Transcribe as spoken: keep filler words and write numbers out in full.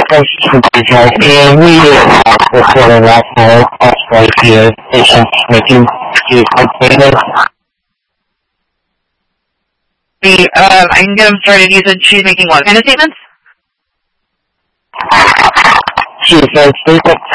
regional, and we are reporting alcohol possibly via patients making use of data. The, uh, I can get them started. You said she's making what kind of statements? She said statements.